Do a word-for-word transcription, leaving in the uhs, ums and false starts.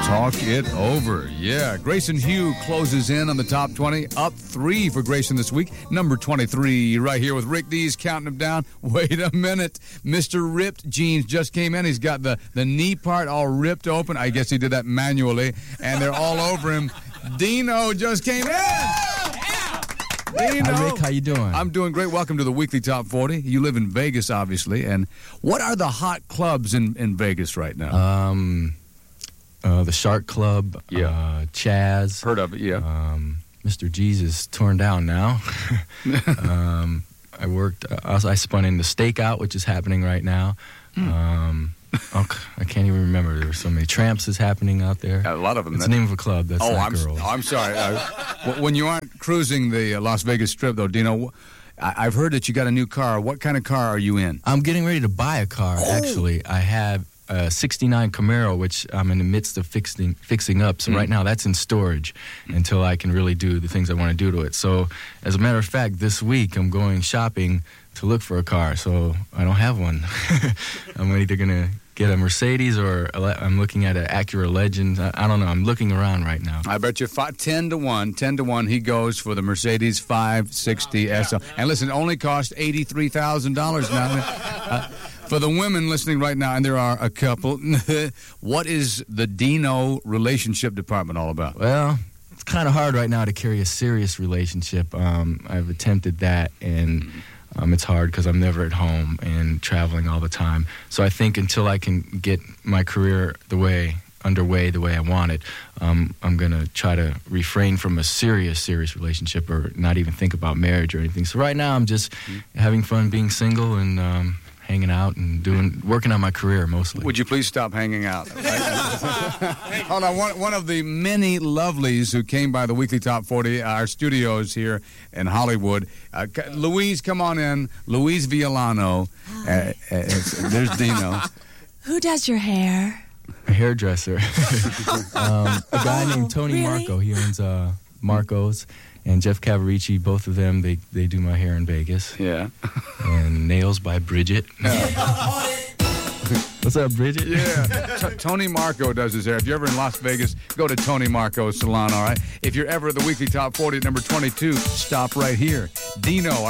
Talk it over. Yeah, Grayson Hugh closes in on the top twenty. Up three for Grayson this week. Number twenty-three right here with Rick Dees counting him down. Wait a minute. Mister Ripped Jeans just came in. He's got the, the knee part all ripped open. I guess he did that manually. And they're all over him. Dino just came in. Dino. Hi, Rick. How you doing? I'm doing great. Welcome to the Weekly Top forty. You live in Vegas, obviously. And what are the hot clubs in, in Vegas right now? Um... Uh, the Shark Club, yeah. uh, Chaz. Heard of it, yeah. Um, Mister G's is torn down now. um, I worked, uh, I spun in the Stakeout, which is happening right now. Mm. Um, oh, I can't even remember. There were so many. Tramps is happening out there. A lot of them. It's the name of a club. That's oh, not I'm, girls. I'm sorry. Uh, when you aren't cruising the uh, Las Vegas Strip, though, Dino, I've heard that you got a new car. What kind of car are you in? I'm getting ready to buy a car, oh. actually. I have a sixty-nine Camaro, which I'm in the midst of fixing fixing up. So mm. right now that's in storage until I can really do the things I want to do to it. So as a matter of fact, this week I'm going shopping to look for a car. So I don't have one. I'm either going to get a Mercedes or a, I'm looking at an Acura Legend. I, I don't know. I'm looking around right now. I bet you five, ten to one, ten to one he goes for the Mercedes five sixty S L. And listen, it only cost eighty-three thousand dollars now. Uh, For the women listening right now, and there are a couple, what is the Dino relationship department all about? Well, it's kind of hard right now to carry a serious relationship. Um, I've attempted that, and um, it's hard because I'm never at home and traveling all the time. So I think until I can get my career the way underway the way I want it, um, I'm going to try to refrain from a serious, serious relationship or not even think about marriage or anything. So right now I'm just mm-hmm. having fun being single and um, hanging out and doing, working on my career mostly. Would you please stop hanging out? Hold on, one, one of the many lovelies who came by the Weekly Top forty, our studios here in Hollywood. Uh, Louise, come on in. Louise Villano. Uh, uh, there's Dino. Who does your hair? A hairdresser. um, a guy oh, named Tony really? Marco. He owns uh, Marco's. And Jeff Cavaricci, both of them, they, they do my hair in Vegas. Yeah. And nails by Bridget. What's up, Bridget? Yeah. T- Tony Marco does his hair. If you're ever in Las Vegas, go to Tony Marco's salon, all right? If you're ever at the Weekly Top forty at number twenty-two, stop right here. Dino.